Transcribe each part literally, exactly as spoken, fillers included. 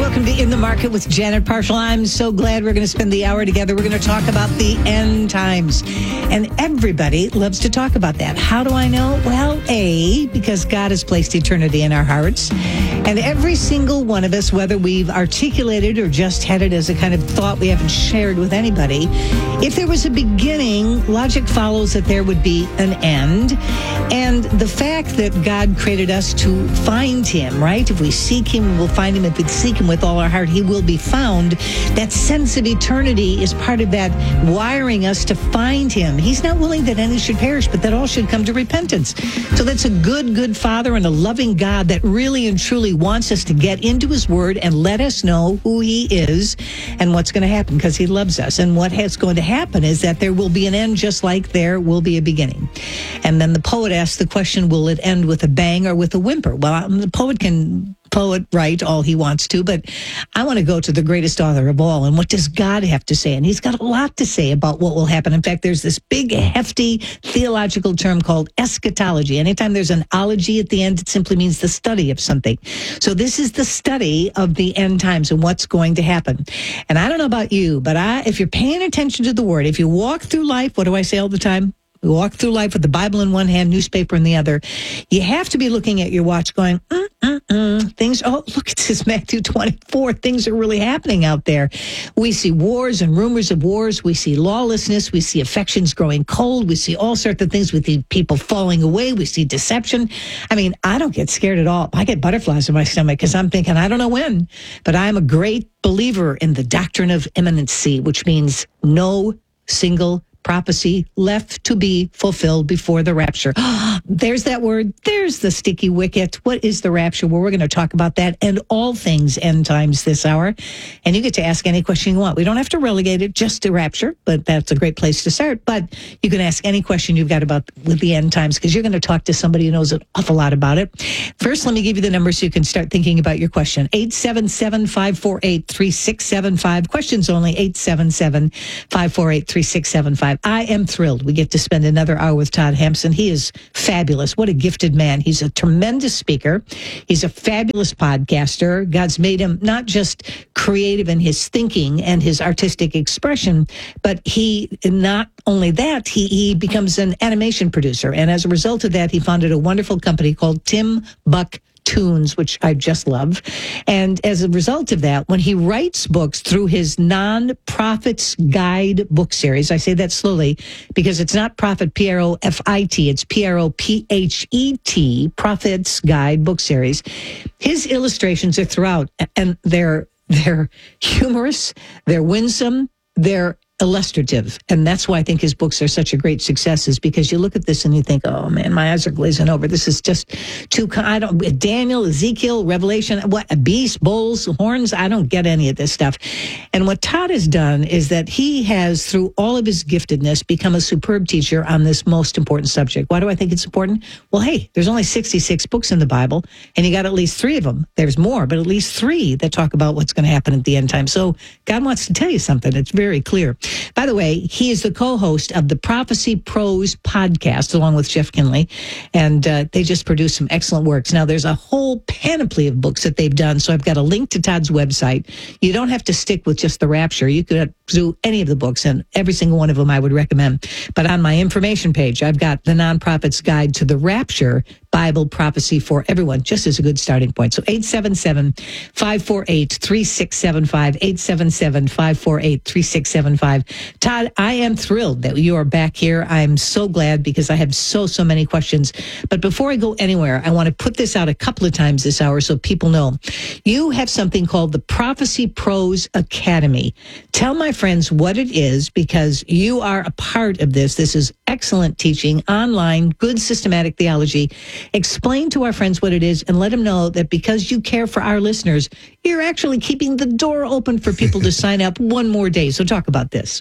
Welcome to In the Market with Janet Parshall. I'm so glad we're going to spend the hour together. We're going to talk about the end times. And everybody loves to talk about that. How do I know? Well, A, because God has placed eternity in our hearts. And every single one of us, whether we've articulated or just had it as a kind of thought we haven't shared with anybody, if there was a beginning, logic follows that there would be an end. And the fact that God created us to find him, right? If we seek him, we'll find him. If we seek him with all our heart, he will be found. That sense of eternity is part of that wiring us to find him. He's not willing that any should perish, but that all should come to repentance. So that's a good, good Father and a loving God that really and truly wants us to get into his word and let us know who he is and what's going to happen, because he loves us. And what is going to happen is that there will be an end, just like there will be a beginning. And then the poet asks the question, will it end with a bang or with a whimper? Well, the poet can poet write all he wants to, but I want to go to the greatest author of all. And what does God have to say? And he's got a lot to say about what will happen. In fact, there's this big, hefty theological term called eschatology. Anytime there's an ology at the end, it simply means the study of something. So this is the study of the end times and what's going to happen. And I don't know about you, but I, if you're paying attention to the word, if you walk through life, what do I say all the time? We walk through life with the Bible in one hand, newspaper in the other. You have to be looking at your watch going, mm, mm, mm. Things, oh, look, it says Matthew twenty-four. Things are really happening out there. We see wars and rumors of wars. We see lawlessness. We see affections growing cold. We see all sorts of things. We see people falling away. We see deception. I mean, I don't get scared at all. I get butterflies in my stomach because I'm thinking, I don't know when, but I'm a great believer in the doctrine of imminency, which means no single prophecy left to be fulfilled before the rapture. There's that word. There's the sticky wicket. What is the rapture? Well, we're going to talk about that and all things end times this hour. And you get to ask any question you want. We don't have to relegate it just to rapture, but that's a great place to start. But you can ask any question you've got about with the end times, because you're going to talk to somebody who knows an awful lot about it. First, let me give you the number so you can start thinking about your question. eight seven seven, five four eight, three six seven five. Questions only, eight seven seven, five four eight, three six seven five. I am thrilled we get to spend another hour with Todd Hampson. He is fabulous. What a gifted man. He's a tremendous speaker. He's a fabulous podcaster. God's made him not just creative in his thinking and his artistic expression, but he, not only that, he, he becomes an animation producer. And as a result of that, he founded a wonderful company called Tim Buck Tunes, which I just love. And as a result of that, when he writes books through his Non-Profits Guide book series, I say that slowly because it's not profit, P R O F I T, it's P R O P H E T, Profits Guide book series. His illustrations are throughout, and they're, they're humorous, they're winsome, they're illustrative. And that's why I think his books are such a great success, is because you look at this and you think, oh man, my eyes are glazing over. This is just too, I don't, Daniel, Ezekiel, Revelation, what, beast, bulls, horns, I don't get any of this stuff. And what Todd has done is that he has, through all of his giftedness, become a superb teacher on this most important subject. Why do I think it's important? Well, hey, there's only sixty-six books in the Bible, and you got at least three of them. There's more, but at least three that talk about what's going to happen at the end time. So God wants to tell you something. It's very clear. By the way, he is the co-host of the Prophecy Pros podcast, along with Jeff Kinley, and uh, they just produced some excellent works. Now, there's a whole panoply of books that they've done, so I've got a link to Todd's website. You don't have to stick with just the Rapture. You could do any of the books, and every single one of them I would recommend. But on my information page, I've got the Non-Profits Guide to the Rapture, Bible Prophecy for Everyone, just as a good starting point. So eight seven seven, five four eight, three six seven five, eight seven seven, five four eight, three six seven five. Todd, I am thrilled that you are back here. I'm so glad because I have so, so many questions. But before I go anywhere, I want to put this out a couple of times this hour so people know. You have something called the Prophecy Pros Academy. Tell my friends what it is, because you are a part of this. This is excellent teaching, online, good systematic theology. Explain to our friends what it is and let them know that because you care for our listeners, you're actually keeping the door open for people to sign up one more day. So talk about this.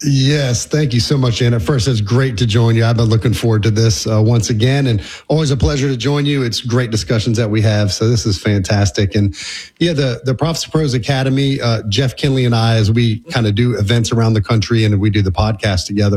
Yes, thank you so much, Anna. First, it's great to join you. I've been looking forward to this uh, once again, and always a pleasure to join you. It's great discussions that we have, so this is fantastic. And yeah, the, the Prophecy Pros Academy, uh, Jeff Kinley and I, as we kind of do events around the country and we do the podcast together,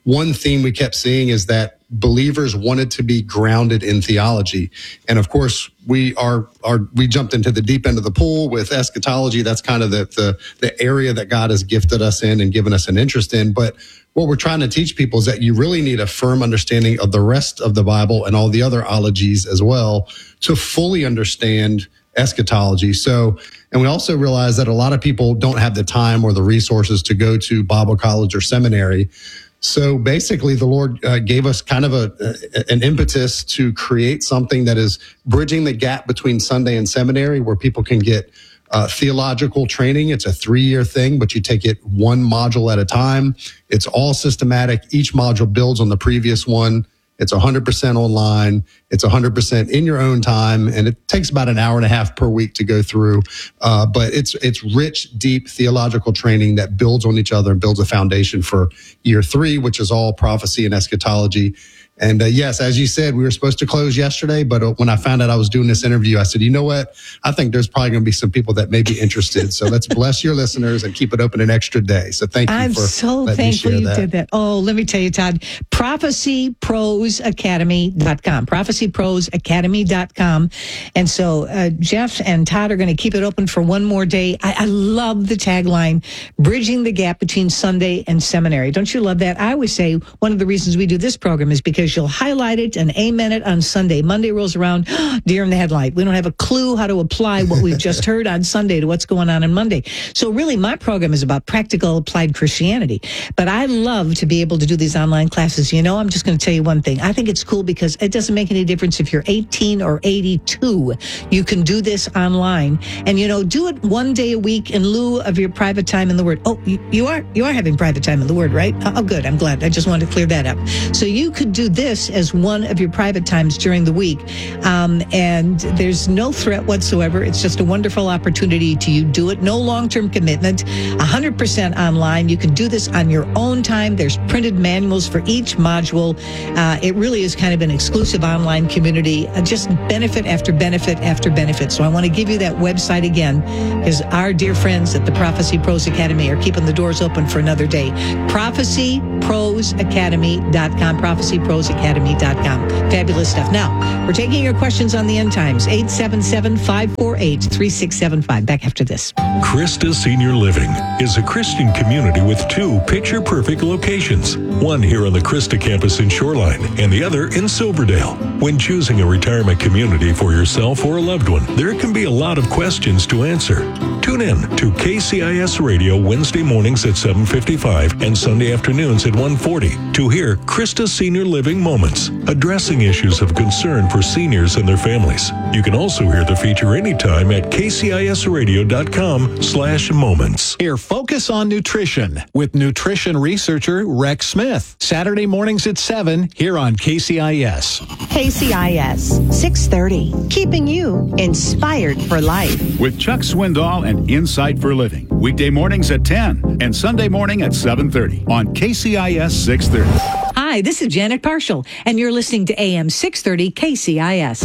one theme we kept seeing is that believers wanted to be grounded in theology. And of course, we are, are we jumped into the deep end of the pool with eschatology. That's kind of the, the, the area that God has gifted us in and given us an interest in. But what we're trying to teach people is that you really need a firm understanding of the rest of the Bible and all the other ologies as well to fully understand eschatology. So, and we also realize that a lot of people don't have the time or the resources to go to Bible college or seminary. So basically, the Lord uh, gave us kind of a, a an impetus to create something that is bridging the gap between Sunday and seminary, where people can get uh, theological training. It's a three-year thing, but you take it one module at a time. It's all systematic. Each module builds on the previous one. It's one hundred percent online. It's one hundred percent in your own time, and it takes about an hour and a half per week to go through. Uh, but it's it's rich, deep theological training that builds on each other and builds a foundation for year three, which is all prophecy and eschatology. And uh, yes, as you said, we were supposed to close yesterday, but uh, when I found out I was doing this interview, I said, you know what? I think there's probably going to be some people that may be interested. So let's bless your listeners and keep it open an extra day. So thank you I'm for so letting thankful me share you that. did that. Oh, let me tell you, Todd, prophecy pros academy dot com, prophecy pros academy dot com. And so uh, Jeff and Todd are going to keep it open for one more day. I, I love the tagline, bridging the gap between Sunday and seminary. Don't you love that? I always say one of the reasons we do this program is because you'll highlight it and amen it on Sunday. Monday rolls around, deer in the headlight. We don't have a clue how to apply what we've just heard on Sunday to what's going on on Monday. So really, my program is about practical applied Christianity. But I love to be able to do these online classes. You know, I'm just going to tell you one thing. I think it's cool because it doesn't make any difference if you're eighteen or eighty-two. You can do this online. And, you know, do it one day a week in lieu of your private time in the Word. Oh, you, you are you are having private time in the Word, right? Oh, good. I'm glad. I just wanted to clear that up. So you could do this as one of your private times during the week. Um, and there's no threat whatsoever. It's just a wonderful opportunity to you do it. No long-term commitment, one hundred percent online. You can do this on your own time. There's printed manuals for each module. Uh, it really is kind of an exclusive online community, uh, just benefit after benefit after benefit. So I want to give you that website again because our dear friends at the Prophecy Pros Academy are keeping the doors open for another day. prophecy pros academy dot com, prophecy pros academy dot com. Fabulous stuff. Now, we're taking your questions on the end times. eight seven seven, five four eight, three six seven five. Back after this. Christa Senior Living is a Christian community with two picture-perfect locations, one here on the Christa campus in Shoreline and the other in Silverdale. When choosing a retirement community for yourself or a loved one, there can be a lot of questions to answer. Tune in to K C I S Radio Wednesday mornings at seven fifty-five and Sunday afternoons at one forty to hear Christa Senior Living Moments, addressing issues of concern for seniors and their families. You can also hear the feature anytime at k c i s radio dot com slash moments. Hear Focus on Nutrition with nutrition researcher Rex Smith. Saturday mornings at seven here on K C I S. K C I S six thirty, keeping you inspired for life. With Chuck Swindoll and Insight for Living. Weekday mornings at ten and Sunday morning at seven thirty on K C I S six thirty. Hi, this is Janet Parshall, and you're listening to A M six thirty K C I S.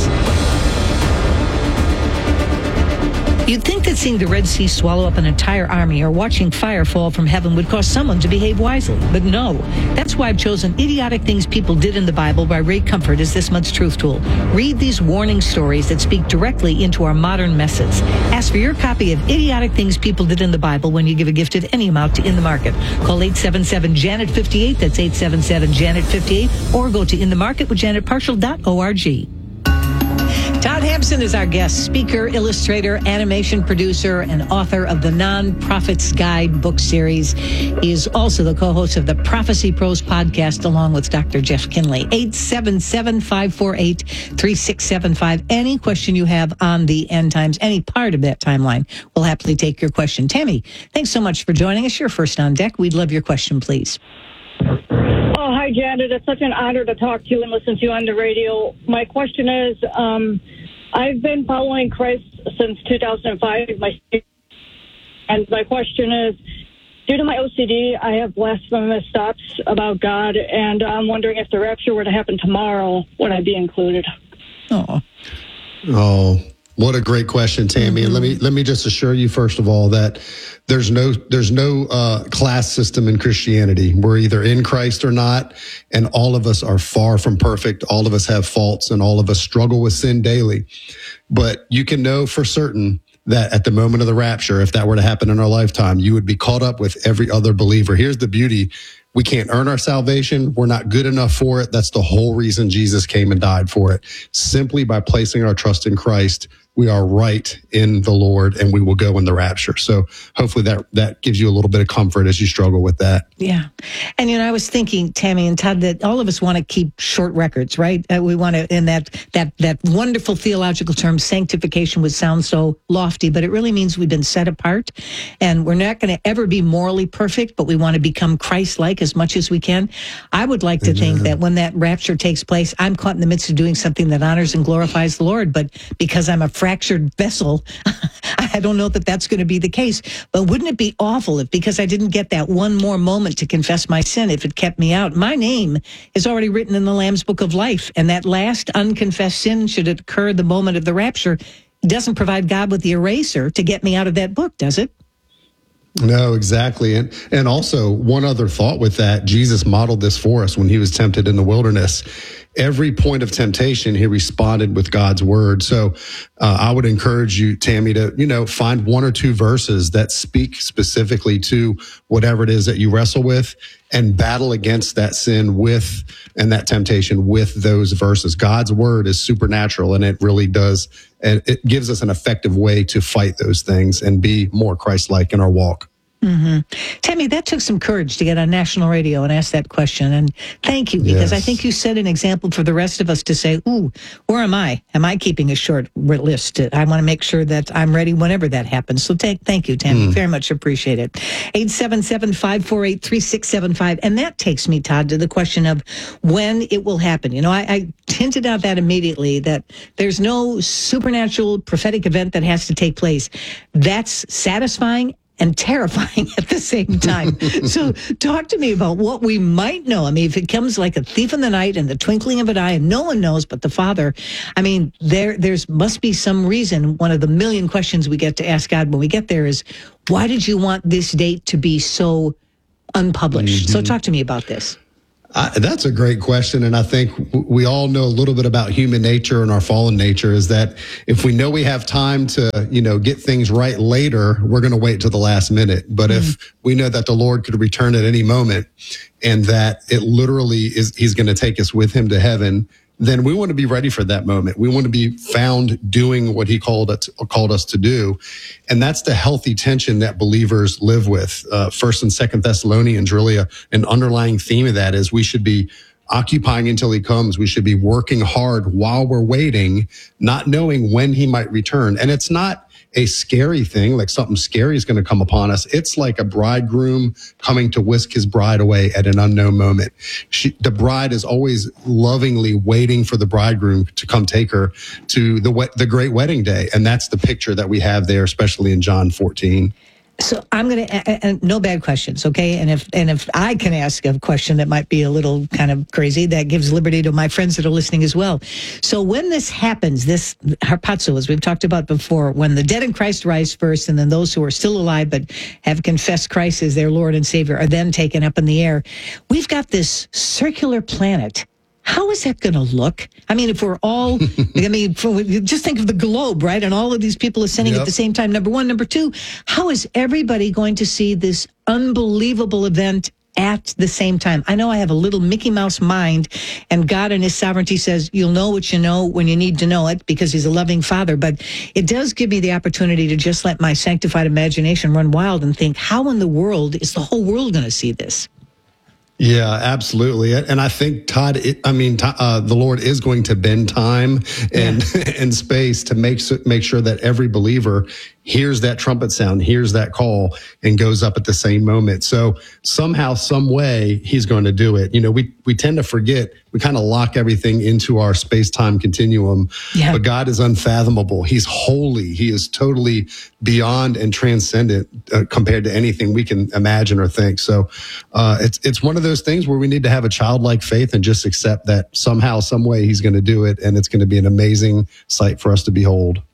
You'd think that seeing the Red Sea swallow up an entire army or watching fire fall from heaven would cause someone to behave wisely. But no. That's why I've chosen Idiotic Things People Did in the Bible by Ray Comfort as this month's Truth Tool. Read these warning stories that speak directly into our modern messes. Ask for your copy of Idiotic Things People Did in the Bible when you give a gift at any amount to In the Market. Call eight seven seven, Janet fifty-eight. That's eight seven seven, Janet fifty-eight. Or go to in the market with janet parshall dot org. Todd Hampson is our guest, speaker, illustrator, animation producer, and author of the Non-Prophet's Guide book series. He is also the co-host of the Prophecy Pros podcast, along with Doctor Jeff Kinley. eight seven seven, five four eight, three six seven five. Any question you have on the end times, any part of that timeline, we'll happily take your question. Tammy, thanks so much for joining us. You're first on deck. We'd love your question, please. Oh, hi, Janet. It's such an honor to talk to you and listen to you on the radio. My question is, um, I've been following Christ since two thousand five. My, and my question is, due to my O C D, I have blasphemous thoughts about God, and I'm wondering if the rapture were to happen tomorrow, would I be included? Oh. Oh, What a great question, Tammy. Mm-hmm. And let me let me just assure you, first of all, that there's no there's no uh, class system in Christianity. We're either in Christ or not, and all of us are far from perfect. All of us have faults, and all of us struggle with sin daily. But you can know for certain that at the moment of the rapture, if that were to happen in our lifetime, you would be caught up with every other believer. Here's the beauty. We can't earn our salvation. We're not good enough for it. That's the whole reason Jesus came and died for it. Simply by placing our trust in Christ, we are right in the Lord, and we will go in the rapture. So hopefully that that gives you a little bit of comfort as you struggle with that. Yeah. And, you know, I was thinking, Tammy and Todd, that all of us want to keep short records, right? Uh, we want to, and that, that, that wonderful theological term, sanctification, would sound so lofty, but it really means we've been set apart, and we're not going to ever be morally perfect, but we want to become Christ-like as much as we can. I would like to Amen. think that when that rapture takes place, I'm caught in the midst of doing something that honors and glorifies the Lord, but because I'm a fractured vessel, I don't know that that's going to be the case. But wouldn't it be awful if, because I didn't get that one more moment to confess my sin, if it kept me out? My name is already written in the Lamb's Book of Life, and that last unconfessed sin, should it occur the moment of the rapture, doesn't provide God with the eraser to get me out of that book, does it? No, exactly. And and also one other thought with that, Jesus modeled this for us when he was tempted in the wilderness. Every point of temptation, he responded with God's word. So uh, I would encourage you, Tammy, to, you know, find one or two verses that speak specifically to whatever it is that you wrestle with, and battle against that sin with, and that temptation with those verses. God's word is supernatural, and it really does, and it gives us an effective way to fight those things and be more Christ-like in our walk. Mm-hmm. Tammy, that took some courage to get on national radio and ask that question. And thank you, because yes. I think you set an example for the rest of us to say, ooh, where am I? Am I keeping a short list? I want to make sure that I'm ready whenever that happens. So t- thank you, Tammy. Mm. Very much appreciate it. eight seven seven, five four eight, three six seven five. And that takes me, Todd, to the question of when it will happen. You know, I, I hinted out that immediately, that there's no supernatural prophetic event that has to take place. That's satisfying and terrifying at the same time. So talk to me about what we might know. I mean, if it comes like a thief in the night and the twinkling of an eye and no one knows but the Father, I mean, there there's must be some reason. One of the million questions we get to ask God when we get there is, why did you want this date to be so unpublished? Mm-hmm. So talk to me about this. Uh, that's a great question. And I think we all know a little bit about human nature and our fallen nature, is that if we know we have time to, you know, get things right later, we're going to wait till the last minute. But mm-hmm. if we know that the Lord could return at any moment, and that it literally is, he's going to take us with him to heaven, then we want to be ready for that moment. We want to be found doing what he called us, called us to do. And that's the healthy tension that believers live with. Uh, First and Second Thessalonians, really a, an underlying theme of that is we should be occupying until he comes. We should be working hard while we're waiting, not knowing when he might return. And it's not a scary thing, like something scary is going to come upon us. It's like a bridegroom coming to whisk his bride away at an unknown moment. She, the bride is always lovingly waiting for the bridegroom to come take her to the the great wedding day. And that's the picture that we have there, especially in John fourteen. So I'm going to, uh, no bad questions, okay? And if and if I can ask a question that might be a little kind of crazy, that gives liberty to my friends that are listening as well. So when this happens, this harpazo, as we've talked about before, when the dead in Christ rise first, and then those who are still alive but have confessed Christ as their Lord and Savior are then taken up in the air, we've got this circular planet. How is that going to look? I mean, if we're all, I mean, for, just think of the globe, right? And all of these people ascending yep. at the same time. Number one. Number two, how is everybody going to see this unbelievable event at the same time? I know I have a little Mickey Mouse mind, and God in his sovereignty says, you'll know what you know when you need to know it, because he's a loving Father. But it does give me the opportunity to just let my sanctified imagination run wild and think, how in the world is the whole world going to see this? Yeah, absolutely. And I think, Todd, it, I mean, uh, the Lord is going to bend time and, yeah. and space to make, make sure that every believer hears that trumpet sound, hears that call, and goes up at the same moment. So somehow, some way, he's going to do it. You know, we, we tend to forget, we kind of lock everything into our space-time continuum, yeah. but God is unfathomable. He's holy. He is totally beyond and transcendent uh, compared to anything we can imagine or think. So uh, it's it's one of those things where we need to have a childlike faith and just accept that somehow, some way, he's going to do it, and it's going to be an amazing sight for us to behold.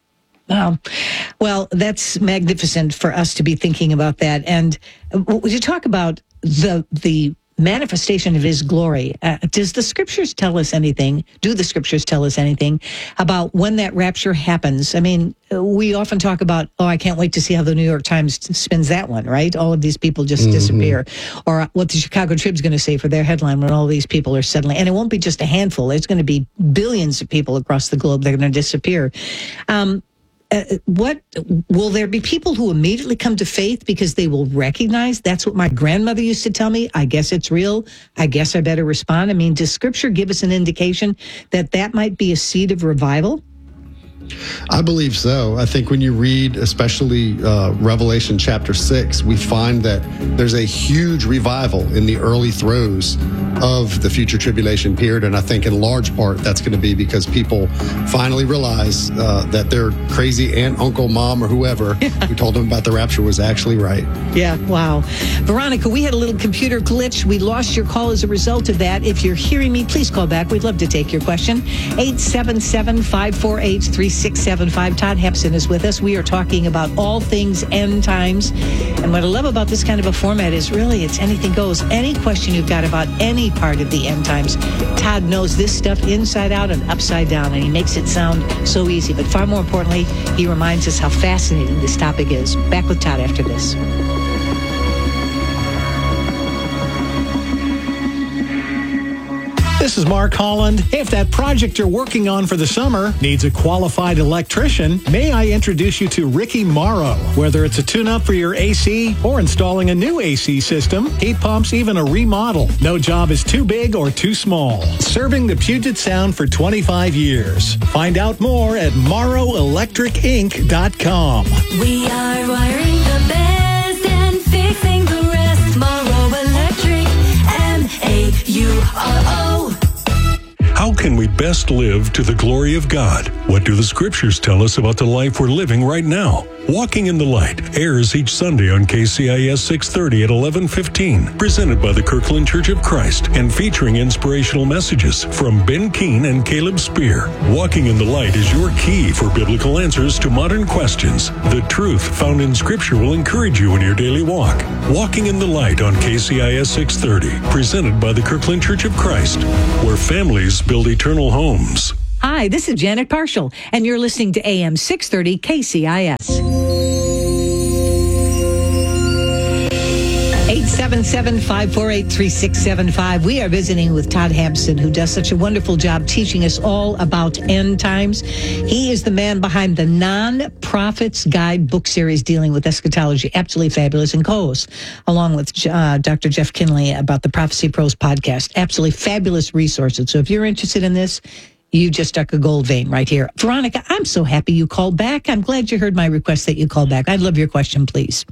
Wow. Well, that's magnificent for us to be thinking about that. And would you talk about the the manifestation of his glory? Uh, does the scriptures tell us anything? Do the scriptures tell us anything about when that rapture happens? I mean, we often talk about, oh, I can't wait to see how the New York Times spins that one, right? All of these people just mm-hmm. disappear. Or what the Chicago Tribune's going to say for their headline when all these people are suddenly, and it won't be just a handful, it's going to be billions of people across the globe that are going to disappear. Um, Uh, what will there be people who immediately come to faith because they will recognize that's what my grandmother used to tell me? I guess it's real. I guess I better respond. I mean, does Scripture give us an indication that that might be a seed of revival? I believe so. I think when you read, especially uh, Revelation chapter six, we find that there's a huge revival in the early throes of the future tribulation period. And I think in large part, that's going to be because people finally realize uh, that their crazy aunt, uncle, mom, or whoever who told them about the rapture was actually right. Yeah, wow. Veronica, we had a little computer glitch. We lost your call as a result of that. If you're hearing me, please call back. We'd love to take your question. eight seven seven, five four eight, three six seven five. Todd Hepson is with us. We are talking about all things end times. And what I love about this kind of a format is really it's anything goes. Any question you've got about any part of the end times, Todd knows this stuff inside out and upside down, and he makes it sound so easy. But far more importantly, he reminds us how fascinating this topic is. Back with Todd after this. This is Mark Holland. If that project you're working on for the summer needs a qualified electrician, may I introduce you to Ricky Morrow. Whether it's a tune-up for your A C or installing a new A C system, heat pumps, even a remodel, no job is too big or too small. Serving the Puget Sound for twenty-five years. Find out more at morrow electric inc dot com. We are wiring the best and fixing the rest. Morrow Electric, M A U R O. How can we best live to the glory of God? What do the scriptures tell us about the life we're living right now? Walking in the Light airs each Sunday on K C I S six thirty at eleven fifteen, presented by the Kirkland Church of Christ and featuring inspirational messages from Ben Keene and Caleb Spear. Walking in the Light is your key for biblical answers to modern questions. The truth found in Scripture will encourage you in your daily walk. Walking in the Light on K C I S six thirty, presented by the Kirkland Church of Christ, where families build eternal homes. Hi, this is Janet Parshall, and you're listening to A M six thirty K C I S. eight seven seven, five four eight, three six seven five. We are visiting with Todd Hampson, who does such a wonderful job teaching us all about end times. He is the man behind the Non-Prophets Guide book series dealing with eschatology. Absolutely fabulous. And co-host, along with uh, Doctor Jeff Kinley, about the Prophecy Pros podcast. Absolutely fabulous resources. So if you're interested in this, you just struck a gold vein right here. Veronica, I'm so happy you called back. I'm glad you heard my request that you called back. I'd love your question, please.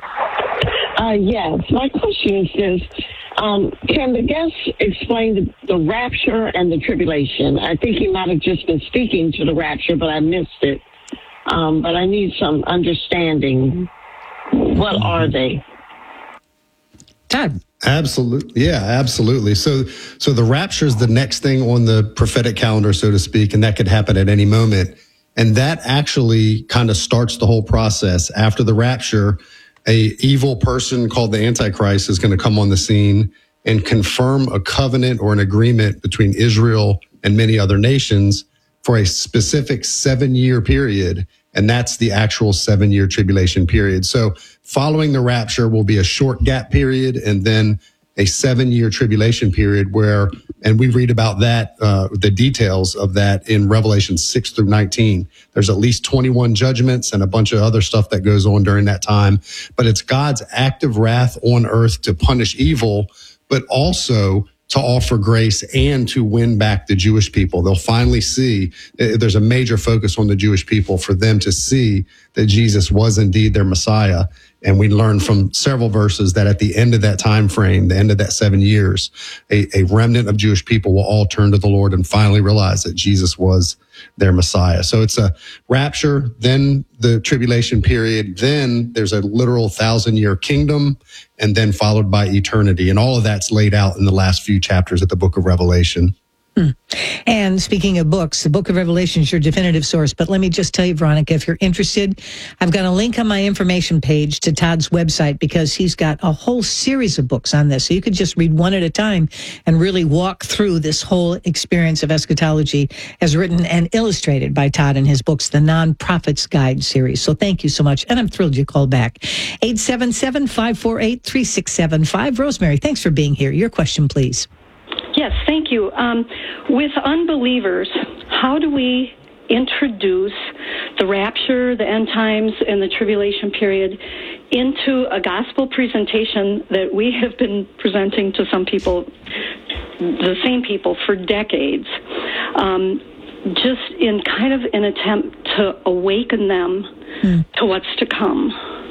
Uh, yes. My question is this. Um, can the guest explain the, the rapture and the tribulation? I think he might have just been speaking to the rapture, but I missed it. Um, but I need some understanding. What are they? Todd. Absolutely. Yeah, absolutely. So, so the rapture is the next thing on the prophetic calendar, so to speak, and that could happen at any moment. And that actually kind of starts the whole process. After the rapture, a evil person called the Antichrist is going to come on the scene and confirm a covenant or an agreement between Israel and many other nations for a specific seven-year period. And that's the actual seven-year tribulation period. So following the rapture will be a short gap period and then a seven-year tribulation period where, and we read about that, uh, the details of that in Revelation six through nineteen. There's at least twenty-one judgments and a bunch of other stuff that goes on during that time. But it's God's active wrath on earth to punish evil, but also to offer grace and to win back the Jewish people. They'll finally see, there's a major focus on the Jewish people for them to see that Jesus was indeed their Messiah. And we learn from several verses that at the end of that time frame, the end of that seven years, a, a remnant of Jewish people will all turn to the Lord and finally realize that Jesus was their Messiah. So it's a rapture, then the tribulation period, then there's a literal thousand year kingdom, and then followed by eternity. And all of that's laid out in the last few chapters of the book of Revelation. Hmm. And speaking of books, the Book of Revelation is your definitive source. But let me just tell you, Veronica, if you're interested, I've got a link on my information page to Todd's website because he's got a whole series of books on this. So you could just read one at a time and really walk through this whole experience of eschatology as written and illustrated by Todd in his books, the Non-Prophet's Guide series. So thank you so much. And I'm thrilled you called back. eight seven seven, five four eight, three six seven five. Rosemary, thanks for being here. Your question, please. Yes, thank you. Um, with unbelievers, how do we introduce the rapture, the end times, and the tribulation period into a gospel presentation that we have been presenting to some people, the same people, for decades, um, just in kind of an attempt to awaken them mm. to what's to come?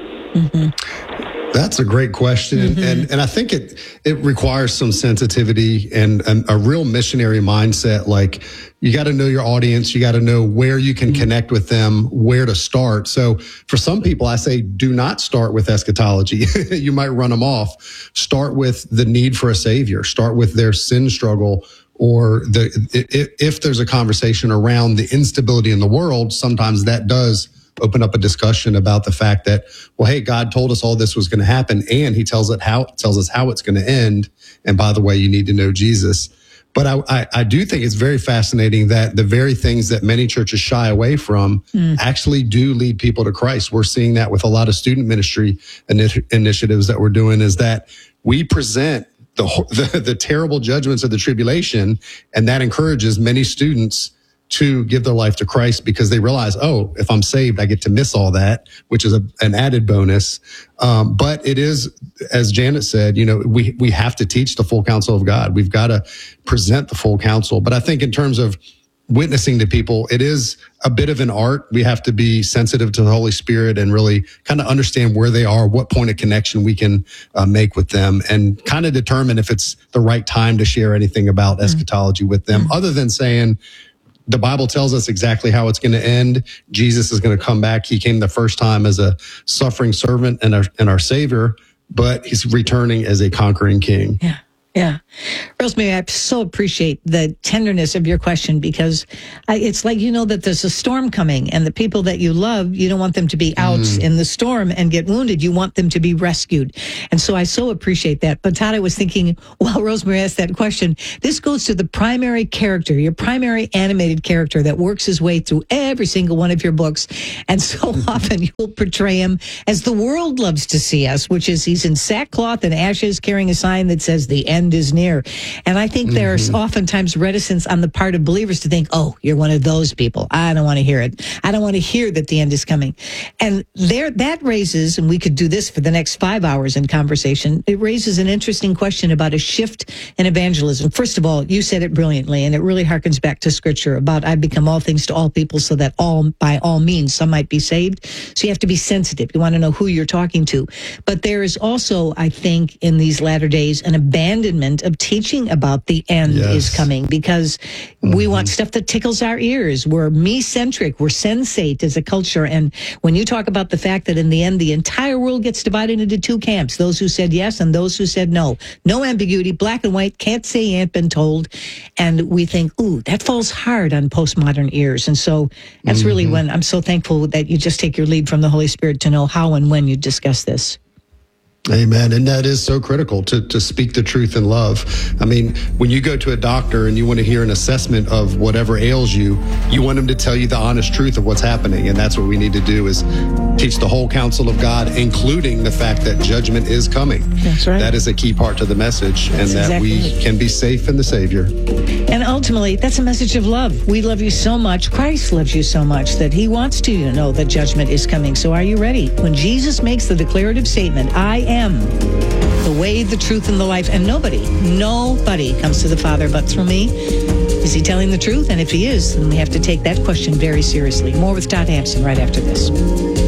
Mm-hmm. That's a great question. Mm-hmm. And and I think it it requires some sensitivity and, and a real missionary mindset. Like, you got to know your audience. You got to know where you can mm-hmm. connect with them, where to start. So for some people, I say, do not start with eschatology. You might run them off. Start with the need for a savior. Start with their sin struggle, or the if, if there's a conversation around the instability in the world, sometimes that does open up a discussion about the fact that, well, hey, God told us all this was going to happen, and he tells it how tells us how it's going to end. And by the way, you need to know Jesus. But I, I, I do think it's very fascinating that the very things that many churches shy away from mm. actually do lead people to Christ. We're seeing that with a lot of student ministry initi- initiatives that we're doing, is that we present the, the the terrible judgments of the tribulation, and that encourages many students to give their life to Christ because they realize, oh, if I'm saved, I get to miss all that, which is a, an added bonus. Um, but it is, as Janet said, you know, we, we have to teach the full counsel of God. We've got to present the full counsel. But I think in terms of witnessing to people, it is a bit of an art. We have to be sensitive to the Holy Spirit and really kind of understand where they are, what point of connection we can uh, make with them, and kind of determine if it's the right time to share anything about mm-hmm. eschatology with them, mm-hmm. other than saying, the Bible tells us exactly how it's going to end. Jesus is going to come back. He came the first time as a suffering servant and our, and our Savior, but he's returning as a conquering king. Yeah. Yeah. Rosemary, I so appreciate the tenderness of your question, because I, it's like, you know, that there's a storm coming, and the people that you love, you don't want them to be out mm. in the storm and get wounded. You want them to be rescued. And so I so appreciate that. But Todd, I was thinking, while Rosemary asked that question, this goes to the primary character, your primary animated character that works his way through every single one of your books. And so often you'll portray him as the world loves to see us, which is he's in sackcloth and ashes carrying a sign that says the end is near. And I think there's mm-hmm. oftentimes reticence on the part of believers to think, oh, you're one of those people. I don't want to hear it. I don't want to hear that the end is coming. And there, that raises, and we could do this for the next five hours in conversation, it raises an interesting question about a shift in evangelism. First of all, you said it brilliantly, and it really harkens back to Scripture about I've become all things to all people so that all, by all means, some might be saved. So you have to be sensitive. You want to know who you're talking to. But there is also, I think, in these latter days, an abandonment of teaching about the end yes. is coming, because mm-hmm. we want stuff that tickles our ears. We're me-centric. We're sensate as a culture. And when you talk about the fact that in the end, the entire world gets divided into two camps, those who said yes and those who said no. No ambiguity, black and white, can't say you ain't been told. And we think, ooh, that falls hard on postmodern ears. And so that's mm-hmm. really when I'm so thankful that you just take your lead from the Holy Spirit to know how and when you discuss this. Amen. And that is so critical to, to speak the truth in love. I mean, when you go to a doctor and you want to hear an assessment of whatever ails you, you want them to tell you the honest truth of what's happening. And that's what we need to do, is teach the whole counsel of God, including the fact that judgment is coming. That's right. That is a key part to the message, that's and that exactly we it. can be safe in the Savior. And ultimately, that's a message of love. We love you so much. Christ loves you so much that he wants you to know that judgment is coming. So are you ready? When Jesus makes the declarative statement, I am the way, the truth, and the life, and nobody, nobody comes to the Father but through me. Is he telling the truth? And if he is, then we have to take that question very seriously. More with Todd Hampson right after this.